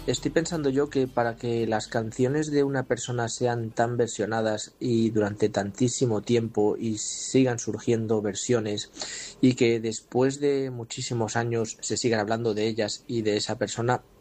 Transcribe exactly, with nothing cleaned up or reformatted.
estoy pensando yo que para que las canciones de una persona sean tan versionadas y durante tantísimo tiempo y sigan surgiendo versiones y que después de muchísimos años se sigan hablando de ellas y de esa persona,